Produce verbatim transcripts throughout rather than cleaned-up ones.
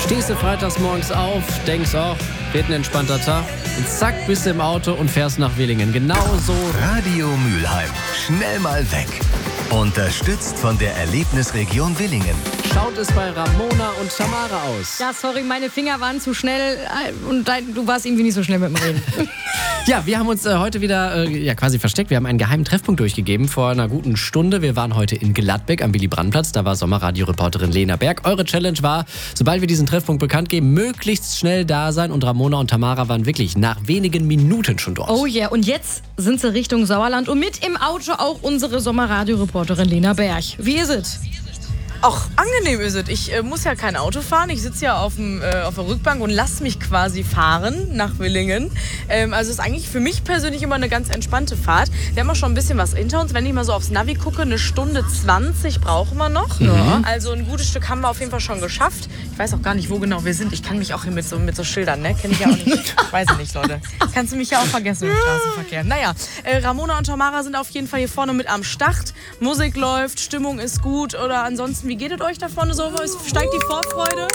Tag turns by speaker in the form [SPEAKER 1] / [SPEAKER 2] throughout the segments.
[SPEAKER 1] Stehst du freitags morgens auf, denkst, oh, wird ein entspannter Tag und zack, bist du im Auto und fährst nach Willingen. Genau so.
[SPEAKER 2] Radio Mülheim. Schnell mal weg. Unterstützt von der Erlebnisregion Willingen.
[SPEAKER 1] Schaut es bei Ramona und Tamara aus.
[SPEAKER 3] Ja, sorry, meine Finger waren zu schnell und du warst irgendwie nicht so schnell mit dem Reden.
[SPEAKER 1] Ja, wir haben uns äh, heute wieder äh, ja, quasi versteckt. Wir haben einen geheimen Treffpunkt durchgegeben vor einer guten Stunde. Wir waren heute in Gladbeck am Willy-Brandt-Platz. Da war Sommerradio-Reporterin Lena Berg. Eure Challenge war, sobald wir diesen Treffpunkt bekannt geben, möglichst schnell da sein. Und Ramona und Tamara waren wirklich nach wenigen Minuten schon dort.
[SPEAKER 3] Oh yeah, und jetzt sind sie Richtung Sauerland und mit im Auto auch unsere Sommerradio-Reporterin Lena Berg. Wie ist es?
[SPEAKER 4] Ach, angenehm ist es. Ich äh, muss ja kein Auto fahren. Ich sitze ja auf, dem, äh, auf der Rückbank und lasse mich quasi fahren nach Willingen. Ähm, also ist eigentlich für mich persönlich immer eine ganz entspannte Fahrt. Wir haben auch schon ein bisschen was hinter uns. Wenn ich mal so aufs Navi gucke, eine Stunde zwanzig brauchen wir noch. Ja. Also ein gutes Stück haben wir auf jeden Fall schon geschafft. Ich weiß auch gar nicht, wo genau wir sind. Ich kann mich auch hier mit so, mit so Schildern, ne? Kenne ich ja auch nicht. Weiß ich nicht, Leute. Kannst du mich ja auch vergessen im Straßenverkehr. Naja, äh, Ramona und Tamara sind auf jeden Fall hier vorne mit am Start. Musik läuft, Stimmung ist gut. Oder ansonsten, wie geht es euch da vorne so? Steigt die Vorfreude?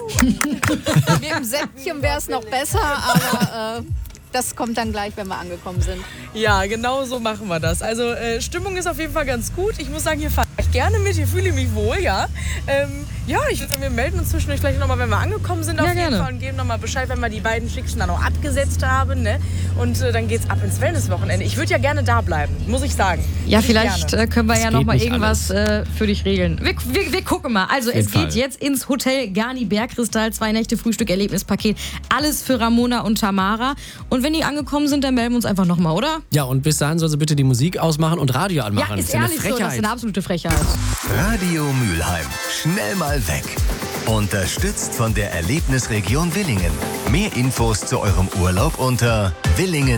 [SPEAKER 5] Mit dem Säckchen wäre es noch besser, aber äh, das kommt dann gleich, wenn wir angekommen sind.
[SPEAKER 4] Ja, genau so machen wir das. Also äh, Stimmung ist auf jeden Fall ganz gut. Ich muss sagen, hier fahre ich gerne mit, hier fühle ich mich wohl, ja. Ähm, ja, ich würde sagen, wir melden uns zwischendurch gleich nochmal, wenn wir angekommen sind,
[SPEAKER 3] ja,
[SPEAKER 4] auf jeden
[SPEAKER 3] gerne.
[SPEAKER 4] Fall und geben nochmal Bescheid, wenn wir die beiden Schicksten dann auch abgesetzt haben, ne? Und äh, dann geht's ab ins Wellnesswochenende. Ich würde ja gerne da bleiben, muss ich sagen.
[SPEAKER 3] Ja,
[SPEAKER 4] Würde ich
[SPEAKER 3] vielleicht
[SPEAKER 4] gerne.
[SPEAKER 3] äh, können wir
[SPEAKER 1] Es
[SPEAKER 3] ja
[SPEAKER 1] geht
[SPEAKER 3] nochmal
[SPEAKER 1] nicht
[SPEAKER 3] irgendwas äh, für dich regeln. Wir, wir, wir gucken mal. Also es
[SPEAKER 1] jeden
[SPEAKER 3] geht
[SPEAKER 1] Fall.
[SPEAKER 3] jetzt ins Hotel Garni Bergkristall, zwei Nächte Frühstück, Erlebnispaket. Alles für Ramona und Tamara. Und wenn die angekommen sind, dann melden wir uns einfach nochmal, oder?
[SPEAKER 1] Ja, und bis dahin soll sie bitte die Musik ausmachen und Radio
[SPEAKER 3] Ja,
[SPEAKER 1] anmachen.
[SPEAKER 3] ist
[SPEAKER 1] das eine
[SPEAKER 3] ehrlich so, das ist
[SPEAKER 1] Frechheit.
[SPEAKER 3] eine absolute Frechheit.
[SPEAKER 2] Radio Mülheim. Schnell mal weg. Unterstützt von der Erlebnisregion Willingen. Mehr Infos zu eurem Urlaub unter willingen